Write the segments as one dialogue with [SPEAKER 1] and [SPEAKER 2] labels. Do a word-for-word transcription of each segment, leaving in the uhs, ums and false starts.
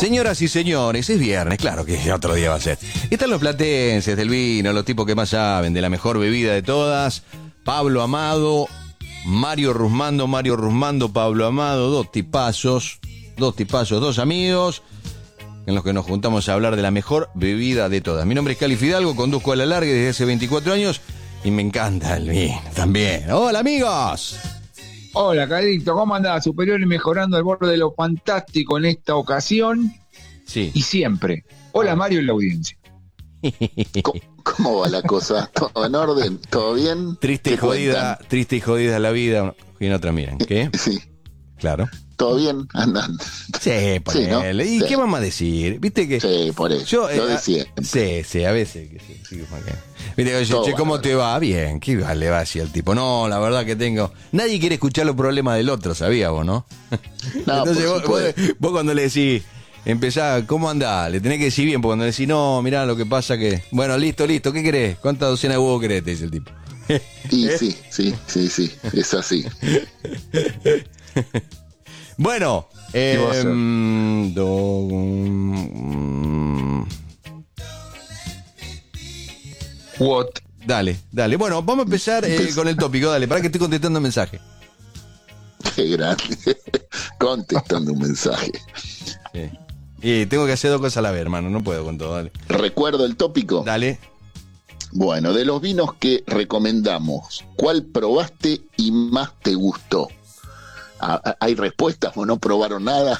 [SPEAKER 1] Señoras y señores, es viernes, claro que otro día va a ser. Están los platenses del vino, los tipos que más saben de la mejor bebida de todas. Pablo Amado, Mario Rusmando, Mario Rusmando, Pablo Amado, dos tipazos, dos tipazos, dos amigos en los que nos juntamos a hablar de la mejor bebida de todas. Mi nombre es Cali Fidalgo, conduzco a la larga desde hace veinticuatro años y me encanta el vino también. ¡Hola, amigos!
[SPEAKER 2] Hola, Calito, ¿cómo andás? Superior y mejorando al borde de lo fantástico en esta ocasión.
[SPEAKER 1] Sí.
[SPEAKER 2] Y siempre. Hola, Mario y la audiencia.
[SPEAKER 3] ¿Cómo, ¿Cómo va la cosa? ¿Todo en orden? ¿Todo bien?
[SPEAKER 1] Triste y jodida, cuentan? Triste y jodida la vida. Y en otra miran. ¿Qué?
[SPEAKER 3] Sí.
[SPEAKER 1] Claro.
[SPEAKER 3] ¿Todo bien? Andan.
[SPEAKER 1] Sí, por sí, él. ¿No? ¿Y sí. qué vamos a decir? ¿Viste que?
[SPEAKER 3] Sí, por eso.
[SPEAKER 1] Yo,
[SPEAKER 3] lo
[SPEAKER 1] eh,
[SPEAKER 3] decía.
[SPEAKER 1] Sí, sí, a veces. Que sí, sí, Viste, oye, che, ¿cómo te va? Bien. ¿Qué le va así al tipo? No, la verdad que tengo... Nadie quiere escuchar los problemas del otro, ¿sabías vos, no?
[SPEAKER 3] No,
[SPEAKER 1] entonces vos, vos, vos cuando le decís, empezá, ¿cómo andás? Le tenés que decir bien, porque cuando le decís, no, mirá lo que pasa que... Bueno, listo, listo, ¿qué querés? ¿Cuántas docenas de huevos querés? Te dice el tipo.
[SPEAKER 3] Y ¿Eh? sí, sí, sí, sí, es así.
[SPEAKER 1] Bueno, eh, do, um,
[SPEAKER 2] What?
[SPEAKER 1] Dale, dale. Bueno, vamos a empezar eh, con el tópico, dale, para que estoy contestando un mensaje.
[SPEAKER 3] Qué grande. Contestando un mensaje.
[SPEAKER 1] Sí. Y tengo que hacer dos cosas a la vez, hermano, no puedo con todo, dale.
[SPEAKER 3] ¿Recuerdo el tópico?
[SPEAKER 1] Dale.
[SPEAKER 3] Bueno, de los vinos que recomendamos, ¿cuál probaste y más te gustó? ¿Hay respuestas o no probaron nada?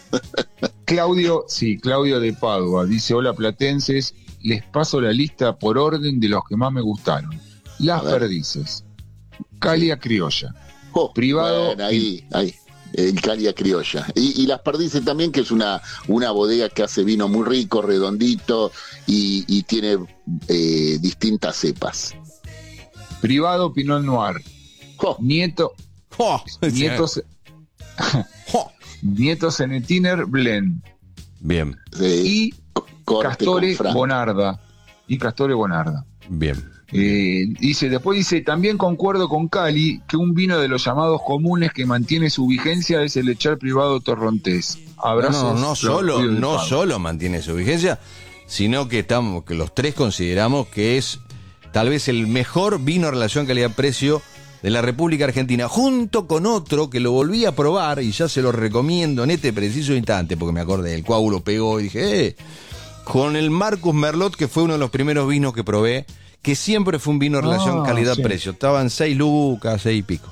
[SPEAKER 2] Claudio, sí, Claudio de Padua, dice, hola platenses, les paso la lista por orden de los que más me gustaron. Las Perdices, Calia Criolla,
[SPEAKER 3] oh,
[SPEAKER 2] Privado...
[SPEAKER 3] Bueno, ahí, ahí, el Calia Criolla. Y, y Las Perdices también, que es una, una bodega que hace vino muy rico, redondito, y, y tiene eh, distintas cepas.
[SPEAKER 2] Privado Pinot Noir,
[SPEAKER 3] oh.
[SPEAKER 2] Nieto...
[SPEAKER 1] Oh,
[SPEAKER 2] Nietos... Oh. Nieto Cenetiner Blend.
[SPEAKER 1] Bien.
[SPEAKER 2] Y Castore Bonarda. Y Castore Bonarda.
[SPEAKER 1] Bien.
[SPEAKER 2] Eh, dice, después dice, también concuerdo con Cali que un vino de los llamados comunes que mantiene su vigencia es el Echar Privado Torrontés. Abrazos.
[SPEAKER 1] No, no, no solo, no solo mantiene su vigencia, sino que estamos, que los tres consideramos que es tal vez el mejor vino relación calidad-precio de la República Argentina, junto con otro que lo volví a probar y ya se lo recomiendo en este preciso instante, porque me acordé, el coágulo pegó y dije, eh, con el Marcus Merlot, que fue uno de los primeros vinos que probé, que siempre fue un vino en relación ah, calidad-precio, sí. Estaban seis lucas, seis y pico.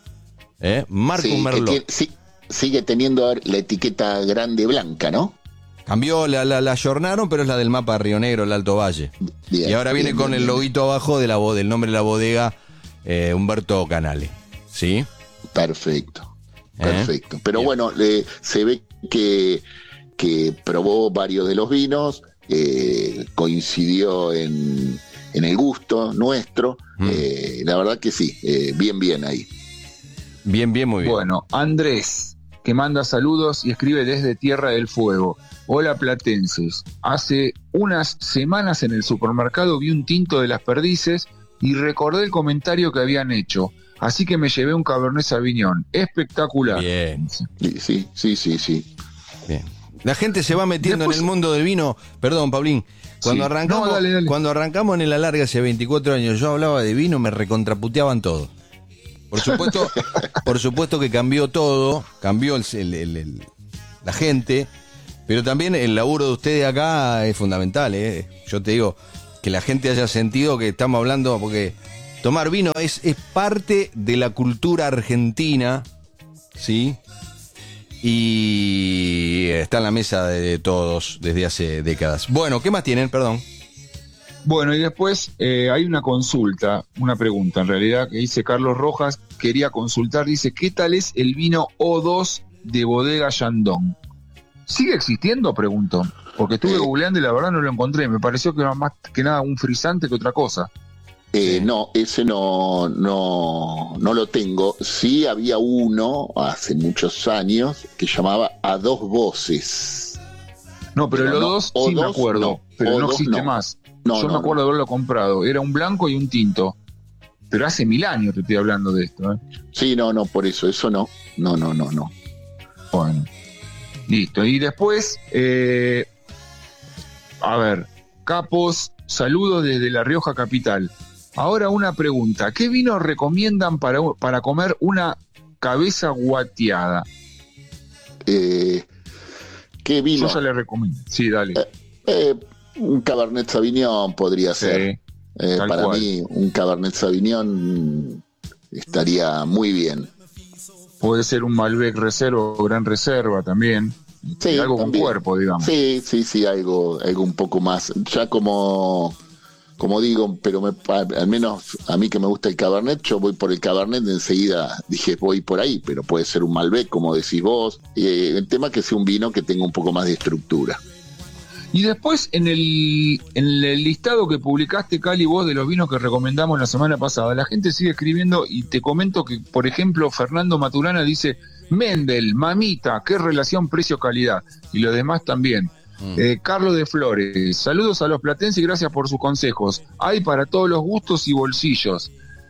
[SPEAKER 1] ¿Eh? Marcus sí, Merlot.
[SPEAKER 3] Que, que, sí, sigue teniendo la etiqueta grande blanca, ¿no?
[SPEAKER 1] Cambió, la, la, la ayornaron, pero es la del mapa Río Negro, el Alto Valle. Bien, y ahora viene bien, con bien, el loguito bien. Abajo de la, del nombre de la bodega, Eh, Humberto Canale, ¿sí?
[SPEAKER 3] Perfecto, perfecto. ¿Eh? Pero Bien. bueno, eh, se ve que, que probó varios de los vinos, eh, coincidió en, en el gusto nuestro, mm. eh, la verdad que sí, eh, bien, bien ahí.
[SPEAKER 1] Bien, bien, muy bien.
[SPEAKER 2] Bueno, Andrés, que manda saludos y escribe desde Tierra del Fuego. Hola platenses, hace unas semanas en el supermercado vi un tinto de Las Perdices y recordé el comentario que habían hecho, así que me llevé un Cabernet Sauvignon, espectacular.
[SPEAKER 1] Bien.
[SPEAKER 3] Sí, sí, sí, sí.
[SPEAKER 1] Bien. La gente se va metiendo Después... en el mundo del vino, perdón, Pablín, cuando sí. arrancamos, no, dale, dale. cuando arrancamos en el Alargue hace veinticuatro años, yo hablaba de vino, me recontraputeaban todo. Por supuesto, por supuesto que cambió todo, cambió el, el, el, el, la gente, pero también el laburo de ustedes acá es fundamental, ¿eh? Yo te digo, que la gente haya sentido que estamos hablando, porque tomar vino es, es parte de la cultura argentina, ¿sí? Y está en la mesa de, de todos desde hace décadas. Bueno, ¿qué más tienen? Perdón.
[SPEAKER 2] Bueno, y después eh, hay una consulta, una pregunta en realidad, que dice Carlos Rojas, quería consultar, dice, ¿qué tal es el vino O dos de Bodega Yandón? ¿Sigue existiendo? Pregunto. Porque estuve eh, googleando y la verdad no lo encontré. Me pareció que era más que nada un frisante que otra cosa.
[SPEAKER 3] Eh, no, ese no, no, no lo tengo. Sí había uno hace muchos años que llamaba A Dos Voces.
[SPEAKER 2] No, pero, pero el O dos no, sí O dos, me acuerdo, no, pero O dos no existe no. más. No, Yo no, me acuerdo no. de haberlo comprado. Era un blanco y un tinto. Pero hace mil años te estoy hablando de esto, ¿eh?
[SPEAKER 3] Sí, no, no, por eso, eso no. No, no, no, no.
[SPEAKER 2] Bueno. Listo. Y después, eh, a ver, capos, saludos desde La Rioja Capital. Ahora una pregunta, ¿qué vino recomiendan para, para comer una cabeza guateada?
[SPEAKER 3] Eh, ¿Qué vino?
[SPEAKER 2] Yo ya le recomiendo. Sí, dale.
[SPEAKER 3] Eh, eh, un Cabernet Sauvignon podría
[SPEAKER 2] Sí,
[SPEAKER 3] ser. Eh, para
[SPEAKER 2] cual.
[SPEAKER 3] mí, un Cabernet Sauvignon estaría muy bien.
[SPEAKER 2] Puede ser un Malbec Reserva o Gran Reserva también.
[SPEAKER 3] Sí,
[SPEAKER 2] algo
[SPEAKER 3] también.
[SPEAKER 2] con cuerpo, digamos.
[SPEAKER 3] Sí, sí, sí, algo, algo un poco más. Ya como, como digo, pero me, al menos a mí que me gusta el Cabernet, yo voy por el Cabernet, enseguida dije voy por ahí, pero puede ser un Malbec, como decís vos. Eh, el tema es que sea un vino que tenga un poco más de estructura.
[SPEAKER 2] Y después, en el, en el listado que publicaste, Cali, vos, de los vinos que recomendamos la semana pasada, la gente sigue escribiendo y te comento que, por ejemplo, Fernando Maturana dice, Mendel, mamita, qué relación precio-calidad. Y los demás también. Mm. Eh, Carlos de Flores, saludos a los platenses y gracias por sus consejos. Hay para todos los gustos y bolsillos.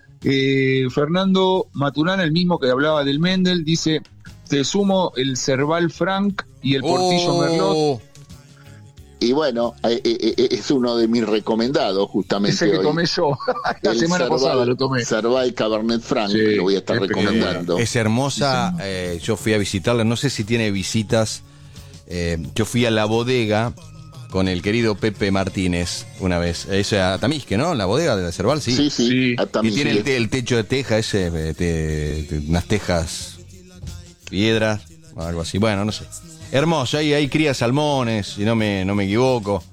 [SPEAKER 2] Eh, Fernando Maturana, el mismo que hablaba del Mendel, dice, te sumo el Cerval Franc y el Portillo
[SPEAKER 1] oh.
[SPEAKER 2] Merlot.
[SPEAKER 3] Y bueno, eh, eh, es uno de mis recomendados, justamente.
[SPEAKER 2] Ese que
[SPEAKER 3] hoy.
[SPEAKER 2] tomé yo, la semana
[SPEAKER 3] Cerval,
[SPEAKER 2] pasada lo tomé.
[SPEAKER 3] Cerval Cabernet Franc, sí, que lo voy a estar recomendando.
[SPEAKER 1] Es hermosa, eh, yo fui a visitarla, no sé si tiene visitas. Eh, yo fui a la bodega con el querido Pepe Martínez una vez. Es a Tamisque, ¿no? La bodega de la Cerval, sí.
[SPEAKER 3] Sí, sí, sí. A
[SPEAKER 1] y tiene el, te, el techo de teja ese, de, de, de unas tejas, piedras, algo así. Bueno, no sé. Hermoso, ahí, ahí cría salmones, si no me, no me equivoco.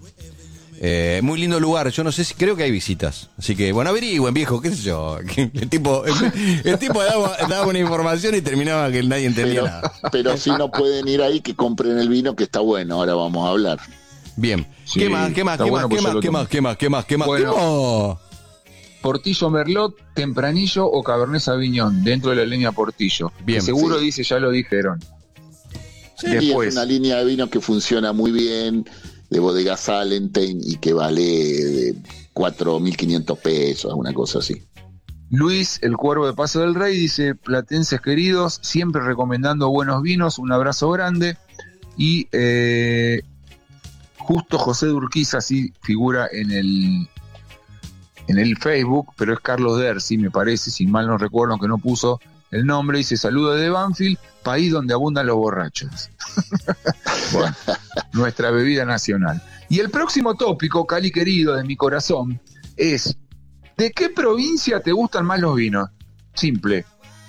[SPEAKER 1] Eh, muy lindo lugar, yo no sé si, creo que hay visitas. Así que, bueno, averigüen, viejo, qué sé yo. El tipo, el, el tipo daba, daba una información y terminaba que nadie entendía
[SPEAKER 3] pero,
[SPEAKER 1] nada.
[SPEAKER 3] Pero si no pueden ir ahí, que compren el vino, que está bueno, ahora vamos a hablar.
[SPEAKER 1] Bien,
[SPEAKER 2] sí,
[SPEAKER 1] ¿qué más, qué más, qué,
[SPEAKER 2] bueno
[SPEAKER 1] más, qué, más qué más, qué más, qué más, qué más,
[SPEAKER 2] bueno,
[SPEAKER 1] qué más?
[SPEAKER 2] Portillo Merlot, Tempranillo o Cabernet Sauvignon, dentro de la línea Portillo.
[SPEAKER 1] Bien,
[SPEAKER 2] que seguro
[SPEAKER 3] sí.
[SPEAKER 2] dice, ya lo dijeron.
[SPEAKER 3] Sí,
[SPEAKER 2] Después,
[SPEAKER 3] es una línea de vino que funciona muy bien, de bodega Salentine, y que vale de cuatro mil quinientos pesos, una cosa así.
[SPEAKER 2] Luis, el Cuervo de Paso del Rey, dice, platenses queridos, siempre recomendando buenos vinos, un abrazo grande. Y eh, justo José de Urquiza, sí figura en el, en el Facebook, pero es Carlos Dersi, me parece, si mal no recuerdo, que no puso el nombre, dice, saludo de Banfield, país donde abundan los borrachos. Bueno, nuestra bebida nacional. Y el próximo tópico, Cali querido, de mi corazón, es, ¿de qué provincia te gustan más los vinos? Simple.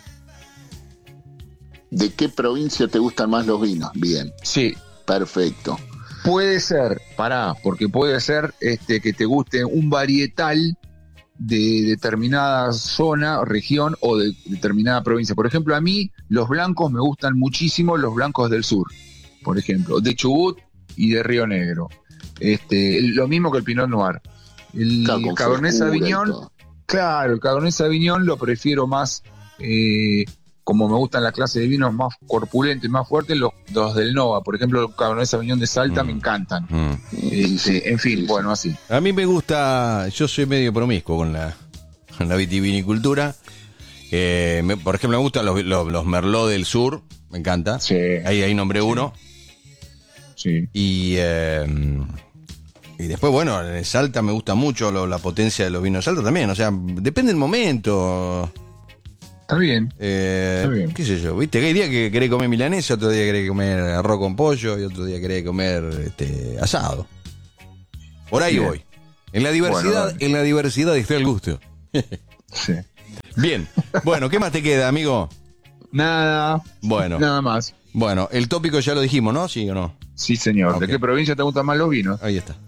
[SPEAKER 3] ¿De qué provincia te gustan más los vinos? Bien.
[SPEAKER 2] Sí.
[SPEAKER 3] Perfecto.
[SPEAKER 2] Puede ser, pará, porque puede ser este, que te guste un varietal de determinada zona, región o de determinada provincia. Por ejemplo, a mí los blancos me gustan muchísimo, los blancos del sur, por ejemplo, de Chubut y de Río Negro. Este, lo mismo que el Pinot Noir. El
[SPEAKER 3] claro,
[SPEAKER 2] Cabernet Sauvignon, claro, el Cabernet Sauvignon lo prefiero más, eh, como me gustan las clases de vinos más corpulentos y más fuertes, los, los del Nova. Por ejemplo, el Cabernet Sauvignon de Salta mm. me encantan. Mm. Este, en fin, bueno, así.
[SPEAKER 1] A mí me gusta, yo soy medio promiscuo con la, con la vitivinicultura. Eh, me, por ejemplo, me gustan los, los, los Merlot del sur, me encanta.
[SPEAKER 2] Sí.
[SPEAKER 1] Ahí, ahí nombré
[SPEAKER 2] sí.
[SPEAKER 1] uno.
[SPEAKER 2] Sí.
[SPEAKER 1] Y, eh, y después, bueno, en Salta me gusta mucho lo, la potencia de los vinos de Salta también. O sea, depende del momento.
[SPEAKER 2] Está bien.
[SPEAKER 1] Eh,
[SPEAKER 2] Está bien.
[SPEAKER 1] ¿Qué sé yo? ¿Viste? Que hay días que querés comer milanesa, otro día querés comer arroz con pollo y otro día querés comer este, asado. Por ahí bien. Voy. En la diversidad, bueno, en la diversidad está el gusto.
[SPEAKER 2] Sí.
[SPEAKER 1] Bien. Bueno, ¿qué más te queda, amigo?
[SPEAKER 2] Nada.
[SPEAKER 1] Bueno.
[SPEAKER 2] Nada más.
[SPEAKER 1] Bueno, el tópico ya lo dijimos, ¿no? ¿Sí o no?
[SPEAKER 2] Sí, señor. Okay. ¿De qué provincia te gustan más los vinos?
[SPEAKER 1] Ahí está.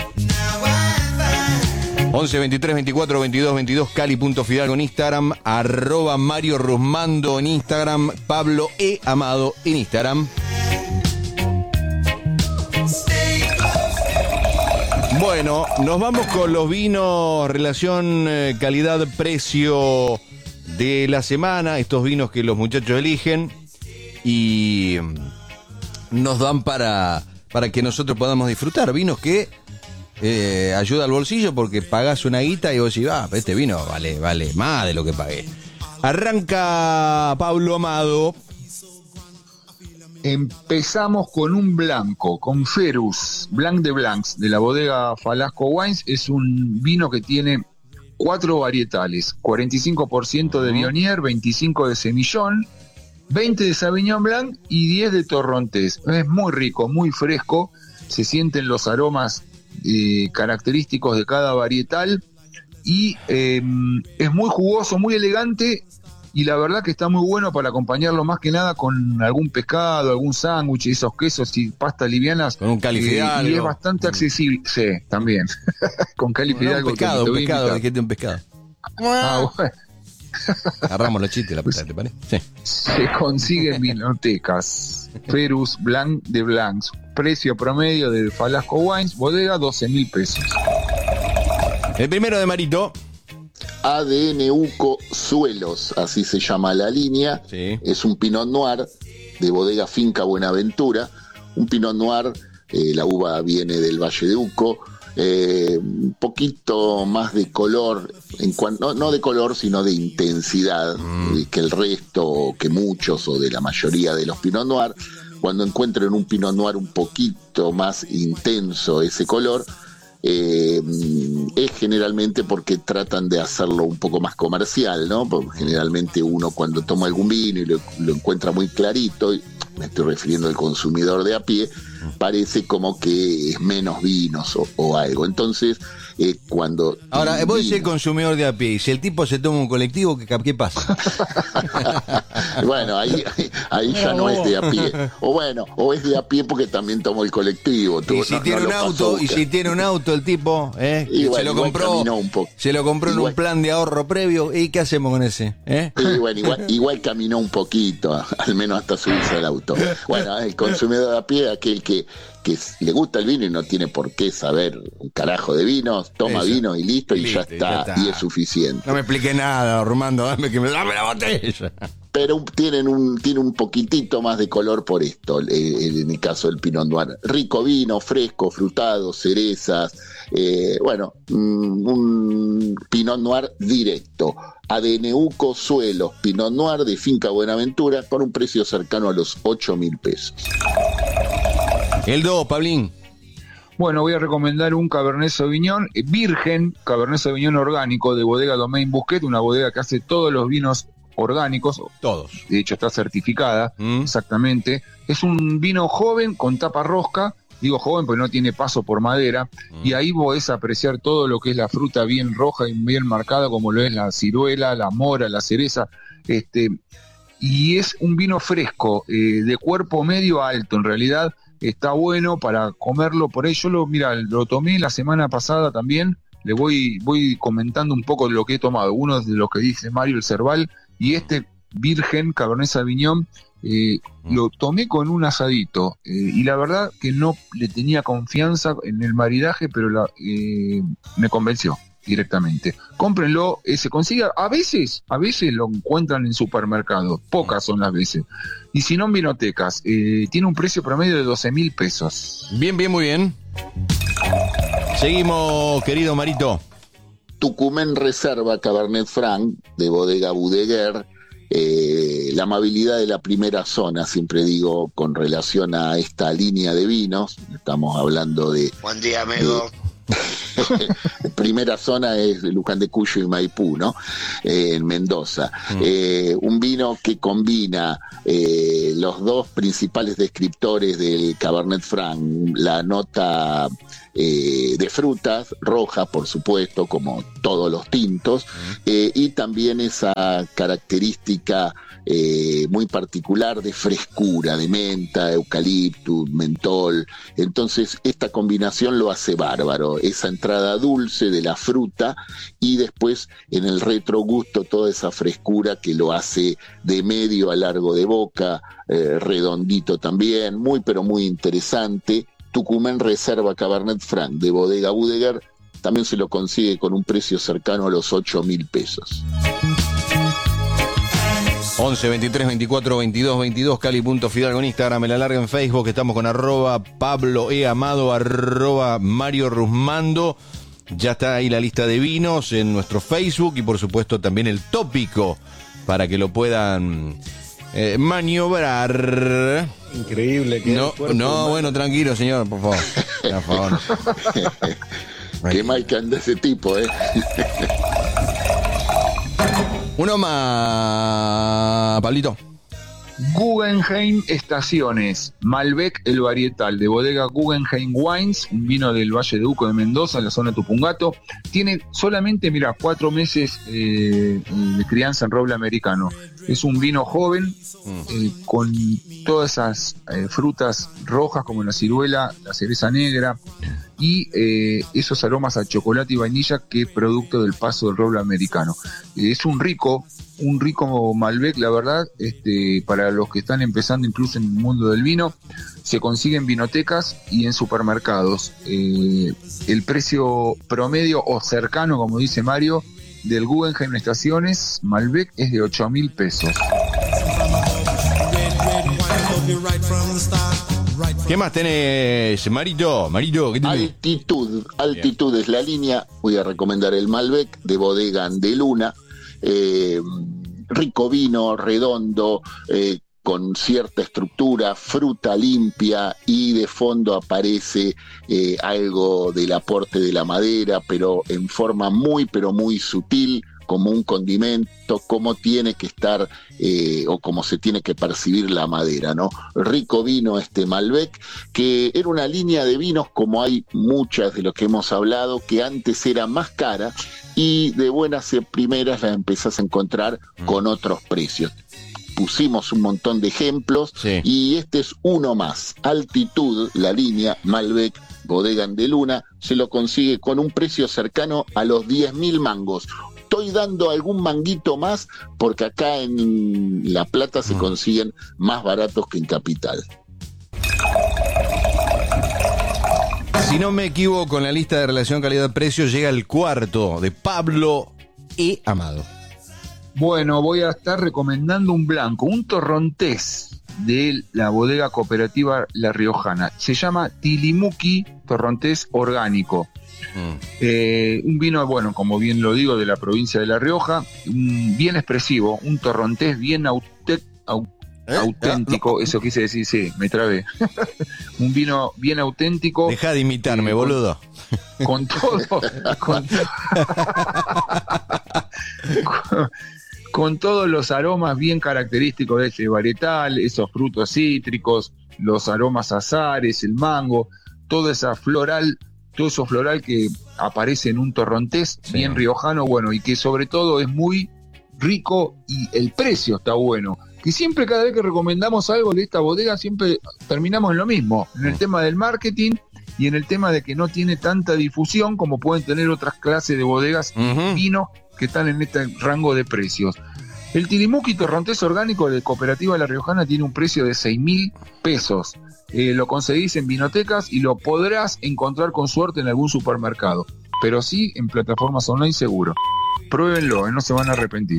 [SPEAKER 1] once, veintitrés, veinticuatro, veintidós, veintidós, Cali.Fidalgo en Instagram, arroba Mario Rusmando en Instagram, Pablo E. Amado en Instagram. Bueno, nos vamos con los vinos, relación eh, calidad-precio de la semana, estos vinos que los muchachos eligen y nos dan para, para que nosotros podamos disfrutar, vinos que eh, ayuda al bolsillo porque pagás una guita y vos decís, ah, este vino vale, vale más de lo que pagué. Arranca Pablo Amado.
[SPEAKER 2] Empezamos con un blanco, con Ferus, Blanc de Blancs, de la bodega Falasco Wines. Es un vino que tiene cuatro varietales, cuarenta y cinco por ciento de Viognier, veinticinco de Semillón, veinte de Sauvignon Blanc y diez de Torrontés. Es muy rico, muy fresco, se sienten los aromas eh, característicos de cada varietal y eh, es muy jugoso, muy elegante. Y la verdad que está muy bueno para acompañarlo más que nada con algún pescado, algún sándwich, esos quesos y pastas livianas.
[SPEAKER 1] Con un Cali Fidalgo.
[SPEAKER 2] Eh, y es bastante accesible. Sí, también. Con Cali Fidalgo.
[SPEAKER 1] Un pescado, un pescado, dijiste un pescado.
[SPEAKER 2] Ah, bueno.
[SPEAKER 1] Agarramos los chistes, la puta, ¿te parece? Sí.
[SPEAKER 2] Se consigue en vinotecas. Ferus Blanc de Blancs. Precio promedio del Falasco Wines, bodega, doce mil pesos.
[SPEAKER 1] El primero de Marito.
[SPEAKER 3] A D N Uco Suelos, así se llama la línea.
[SPEAKER 1] Sí.
[SPEAKER 3] Es un Pinot Noir de bodega Finca Buenaventura. Un Pinot Noir, eh, la uva viene del Valle de Uco. Eh, un poquito más de color, en cuanto, no, no de color, sino de intensidad, mm. eh, que el resto, que muchos o de la mayoría de los Pinot Noir. Cuando encuentren un Pinot Noir un poquito más intenso ese color, Eh, es generalmente porque tratan de hacerlo un poco más comercial, ¿no? Porque generalmente uno cuando toma algún vino y lo, lo encuentra muy clarito, me estoy refiriendo al consumidor de a pie, parece como que es menos vinos o, o algo. Entonces, eh, cuando...
[SPEAKER 1] Ahora, vos decís el consumidor de a pie, y si el tipo se toma un colectivo, ¿qué, qué pasa?
[SPEAKER 3] Bueno, ahí, ahí, ahí ya no es de a pie. O bueno, o es de a pie porque también tomó el colectivo. Tú,
[SPEAKER 1] y si
[SPEAKER 3] no,
[SPEAKER 1] tiene
[SPEAKER 3] no
[SPEAKER 1] un auto, y si tiene un auto el tipo, ¿eh?
[SPEAKER 3] Y bueno,
[SPEAKER 1] se lo compró, se lo compró igual, en un plan de ahorro previo, ¿y qué hacemos con ese? ¿Eh?
[SPEAKER 3] Y bueno, igual, igual caminó un poquito, al menos hasta subirse al auto. Bueno, el consumidor de a pie, aquel que, que le gusta el vino y no tiene por qué saber un carajo de vinos, toma Eso. vino y listo, y, y, listo, ya, está, y ya está, y es suficiente.
[SPEAKER 1] No me expliqué nada, Armando, dame, que me, dame la botella.
[SPEAKER 3] Pero tienen un, tiene un poquitito más de color por esto, eh, en el caso del Pinot Noir. Rico vino, fresco, frutado, cerezas, eh, bueno, mm, un Pinot Noir directo. A D N Uco Suelos, Pinot Noir de Finca Buenaventura, con un precio cercano a los ocho mil pesos.
[SPEAKER 1] El dos, Pablín.
[SPEAKER 2] Bueno, voy a recomendar un Cabernet Sauvignon eh, virgen, Cabernet Sauvignon orgánico de bodega Domaine Bousquet, una bodega que hace todos los vinos orgánicos,
[SPEAKER 1] todos.
[SPEAKER 2] De hecho está certificada, mm. exactamente. Es un vino joven con tapa rosca, digo joven porque no tiene paso por madera, mm. y ahí podés apreciar todo lo que es la fruta bien roja y bien marcada, como lo es la ciruela, la mora, la cereza, este, y es un vino fresco, eh, de cuerpo medio alto, en realidad está bueno para comerlo. Por ahí yo lo, mira, lo tomé la semana pasada también, le voy, voy comentando un poco de lo que he tomado, uno de los que dice Mario el Cerval, y este virgen Cabernet Sauvignon eh, mm. lo tomé con un asadito, eh, y la verdad que no le tenía confianza en el maridaje, pero la, eh, me convenció directamente. Cómprenlo, eh, se consigue, a veces, a veces lo encuentran en supermercados, pocas son las veces, y si no en vinotecas, eh, tiene un precio promedio de doce mil pesos.
[SPEAKER 1] Bien, bien, muy bien. Seguimos, querido Marito.
[SPEAKER 3] Tucumén Reserva Cabernet Franc de bodega Bodeguer, eh, la amabilidad de la primera zona, siempre digo, con relación a esta línea de vinos, estamos hablando de...
[SPEAKER 4] Buen día, amigo.
[SPEAKER 3] De, primera zona es Luján de Cuyo y Maipú, ¿no? Eh, en Mendoza. Mm. Eh, un vino que combina eh, los dos principales descriptores del Cabernet Franc, la nota eh, de frutas, roja, por supuesto, como todos los tintos, mm. eh, y también esa característica eh, muy particular de frescura, de menta, eucaliptus, mentol. Entonces, esta combinación lo hace bárbaro. Esa entrada dulce de la fruta y después en el retrogusto toda esa frescura que lo hace de medio a largo de boca, eh, redondito también, muy pero muy interesante. Tucumén Reserva Cabernet Franc de bodega Bodeguer también se lo consigue con un precio cercano a los ocho mil pesos.
[SPEAKER 1] once, veintitrés, veinticuatro, veintidós, veintidós, Cali.Fidalgo en Instagram, me la larga en Facebook, estamos con arroba Pablo E. Amado, arroba Mario Rusmando, ya está ahí la lista de vinos en nuestro Facebook y por supuesto también el tópico para que lo puedan eh, maniobrar.
[SPEAKER 2] Increíble. Que
[SPEAKER 1] no, no bueno, tranquilo, señor, por favor. Por favor.
[SPEAKER 3] Qué mal que anda ese tipo, ¿eh?
[SPEAKER 1] Uno más, Pablito.
[SPEAKER 2] Guggenheim Estaciones, Malbec el varietal, de bodega Guggenheim Wines, un vino del Valle de Uco de Mendoza, en la zona de Tupungato. Tiene solamente, mira, cuatro meses eh, de crianza en roble americano. Es un vino joven, eh, con todas esas eh, frutas rojas como la ciruela, la cereza negra, y eh, esos aromas a chocolate y vainilla que es producto del paso del roble americano. Eh, es un rico, un rico Malbec, la verdad, este, para los que están empezando incluso en el mundo del vino. Se consigue en vinotecas y en supermercados. Eh, el precio promedio o cercano, como dice Mario, del Guggenheim Estaciones Malbec es de ocho mil pesos.
[SPEAKER 1] ¿Qué más tenés, Marito? Marito, ¿qué tenés?
[SPEAKER 3] Altitud, Altitud Bien. Es la línea. Voy a recomendar el Malbec de bodega Andeluna. Eh, rico vino, redondo, eh, con cierta estructura, fruta limpia, y de fondo aparece eh, algo del aporte de la madera, pero en forma muy, pero muy sutil, como un condimento, como tiene que estar eh, o como se tiene que percibir la madera, ¿no? Rico vino este Malbec, que era una línea de vinos, como hay muchas de los que hemos hablado, que antes era más cara y de buenas primeras la empezás a encontrar con otros precios. Pusimos un montón de ejemplos, sí. Y este es uno más. Altitud, la línea Malbec bodega Andeluna, se lo consigue con un precio cercano a los diez mil mangos. Estoy dando algún manguito más porque acá en La Plata se consiguen más baratos que en Capital.
[SPEAKER 1] Si no me equivoco, en la lista de relación calidad-precio llega el cuarto de Pablo E. Amado.
[SPEAKER 2] Bueno, voy a estar recomendando un blanco, un torrontés de la bodega cooperativa La Riojana. Se llama Tilimuki Torrontés Orgánico. Mm. Eh, un vino, bueno, como bien lo digo, de la provincia de La Rioja, un, bien expresivo, un torrontés bien aute, au, ¿Eh? auténtico, eso quise decir, sí, me trabé. Un vino bien auténtico.
[SPEAKER 1] Deja de imitarme, eh, boludo.
[SPEAKER 2] Con, con todo, con, con, con todos los aromas bien característicos de este varietal, esos frutos cítricos, los aromas azares, el mango, toda esa floral, todo eso floral que aparece en un torrontés, sí, bien riojano, bueno, y que sobre todo es muy rico y el precio está bueno. Que siempre, cada vez que recomendamos algo de esta bodega, siempre terminamos en lo mismo, en el tema del marketing y en el tema de que no tiene tanta difusión como pueden tener otras clases de bodegas uh-huh. vinos que están en este rango de precios. El Tilimuki Torrontés Orgánico de Cooperativa La Riojana tiene un precio de seis mil pesos. Eh, lo conseguís en vinotecas y lo podrás encontrar con suerte en algún supermercado, pero sí en plataformas online seguro. Pruébenlo, eh, no se van a arrepentir.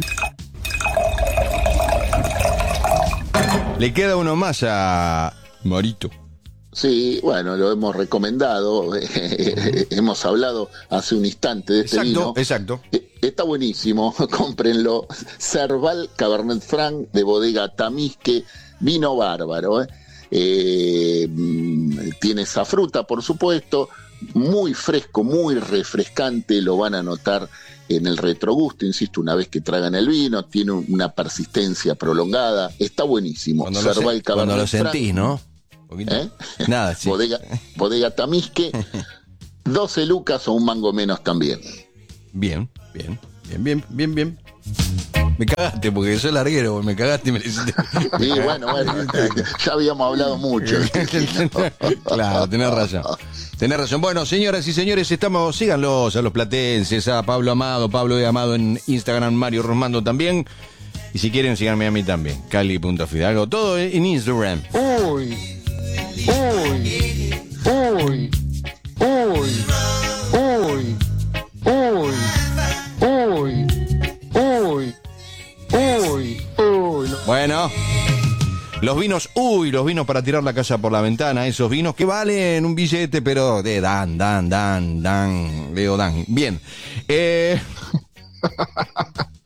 [SPEAKER 1] Le queda uno más a Marito.
[SPEAKER 3] Sí, bueno, lo hemos recomendado, hemos hablado hace un instante de este
[SPEAKER 1] exacto,
[SPEAKER 3] vino.
[SPEAKER 1] Exacto,
[SPEAKER 3] está buenísimo, cómprenlo. Cerval Cabernet Franc de bodega Tamisque, vino bárbaro, ¿eh? Eh, tiene esa fruta, por supuesto, muy fresco, muy refrescante, lo van a notar en el retrogusto, insisto, una vez que tragan el vino, tiene una persistencia prolongada, está buenísimo.
[SPEAKER 1] Cuando Cerval lo, Cabernet cuando lo sentís, Franc, ¿no?
[SPEAKER 3] ¿Eh?
[SPEAKER 1] Nada, sí.
[SPEAKER 3] Bodega, bodega Tamisque, doce lucas o un mango menos también.
[SPEAKER 1] Bien, bien, bien, bien, bien, bien. Me cagaste porque soy larguero, me cagaste y me hiciste.
[SPEAKER 3] Sí, bueno, bueno, ya habíamos hablado mucho.
[SPEAKER 1] Claro, tenés razón. Tenés razón. Bueno, señoras y señores, estamos, síganlos a los platenses, a Pablo Amado, Pablo de Amado en Instagram, Mario Rosmando también. Y si quieren, síganme a mí también, Cali punto Fidalgo, todo en Instagram.
[SPEAKER 2] Uy. Uy, uy, uy, uy, uy, uy, uy, uy, uy.
[SPEAKER 1] Bueno, los vinos, uy, los vinos para tirar la casa por la ventana, esos vinos que valen un billete, pero de dan, dan, dan, dan, Leo dan. Bien. Eh...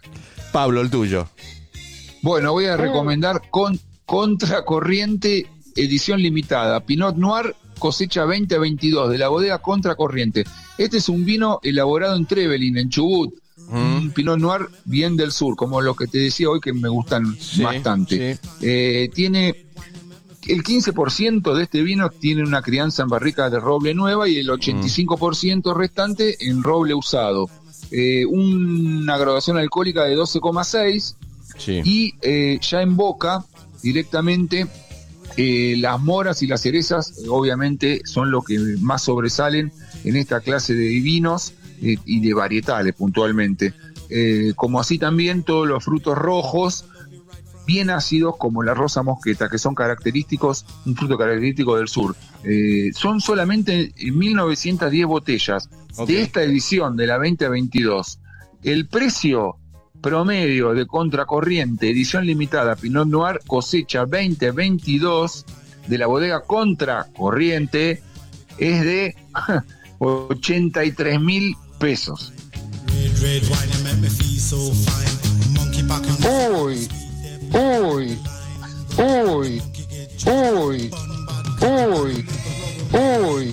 [SPEAKER 1] Pablo, el tuyo.
[SPEAKER 2] Bueno, voy a recomendar con Contracorriente edición limitada, Pinot Noir, cosecha veinte veintidós, de la bodega Contracorriente. Este es un vino elaborado en Trevelin, en Chubut. Mm. Un Pinot Noir bien del sur, como los que te decía hoy que me gustan sí, bastante. Sí. Eh, tiene el quince por ciento de este vino tiene una crianza en barrica de roble nueva y el ochenta y cinco por ciento restante en roble usado. Eh, una graduación alcohólica de doce coma seis sí. y eh, ya en boca directamente eh, las moras y las cerezas obviamente son lo que más sobresalen en esta clase de vinos eh, y de varietales puntualmente, eh, como así también todos los frutos rojos bien ácidos como la rosa mosqueta, que son característicos, un fruto característico del sur. Eh, son solamente mil novecientas diez botellas okay. de esta edición de la veinte veintidós. El precio promedio de Contracorriente, edición limitada, Pinot Noir, cosecha veinte veintidós, de la bodega Contracorriente, es de ochenta y tres mil pesos.
[SPEAKER 4] Uy, uy, uy, uy, uy, uy.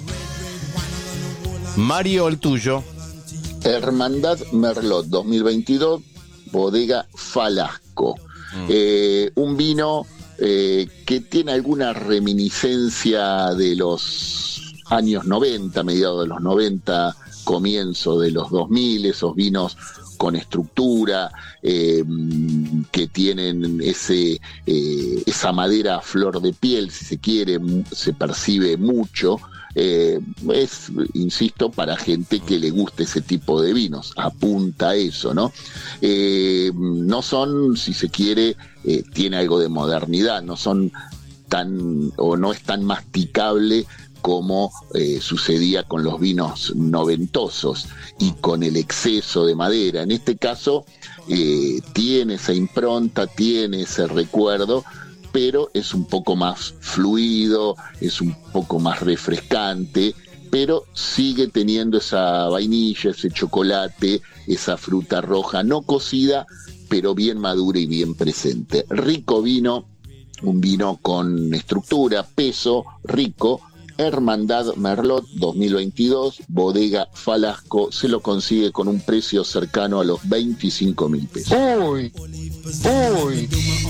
[SPEAKER 1] Mario, el tuyo.
[SPEAKER 3] Hermandad Merlot dos mil veintidós, bodega Falasco. Mm. Eh, un vino eh, que tiene alguna reminiscencia de los años noventa, mediados de los noventa, comienzo de los dos mil, esos vinos con estructura, eh, que tienen ese eh, esa madera a flor de piel, si se quiere, se percibe mucho. Eh, es, insisto, para gente que le guste ese tipo de vinos, apunta a eso, ¿no? Eh, no son, si se quiere, eh, tiene algo de modernidad, no son tan, o no es tan masticable como eh, sucedía con los vinos noventosos y con el exceso de madera. En este caso eh, tiene esa impronta, tiene ese recuerdo, pero es un poco más fluido, es un poco más refrescante, pero sigue teniendo esa vainilla, ese chocolate, esa fruta roja no cocida, pero bien madura y bien presente. Rico vino, un vino con estructura, peso, rico. Hermandad Merlot dos mil veintidós, bodega Falasco, se lo consigue con un precio cercano a los veinticinco mil pesos.
[SPEAKER 4] Uy, uy,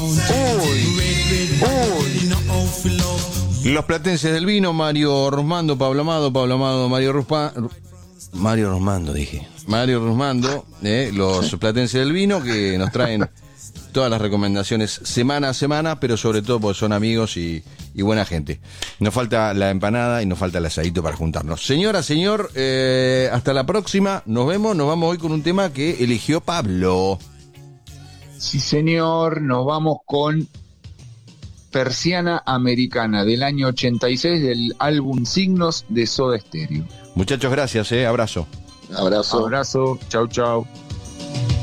[SPEAKER 4] uy,
[SPEAKER 1] uy. Los platenses del vino, Mario Rusmando, Pablo Amado, Pablo Amado, Mario Ruspa, Mario Rusmando dije, Mario Rusmando, eh, los platenses del vino que nos traen todas las recomendaciones semana a semana, pero sobre todo porque son amigos y, y buena gente. Nos falta la empanada y nos falta el asadito para juntarnos. Señora, señor, eh, hasta la próxima. Nos vemos. Nos vamos hoy con un tema que eligió Pablo.
[SPEAKER 2] Sí, señor. Nos vamos con Persiana Americana del año ochenta y seis del álbum Signos de Soda Stereo.
[SPEAKER 1] Muchachos, gracias. Eh. Abrazo.
[SPEAKER 3] Abrazo.
[SPEAKER 2] Abrazo. Chau, chau.